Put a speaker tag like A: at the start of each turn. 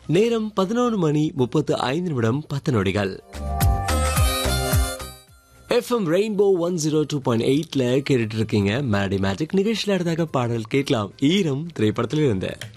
A: நேரம் 11:35 10 நொடிகள். FM rainbow 102.8ல கேட்டுட்டு இருக்கீங்க. மேடி மேஜிக் நிகழ்ச்சியில அடுத்தாக பாடல் கேட்கலாம். ஈரம் திரைப்படத்திலிருந்து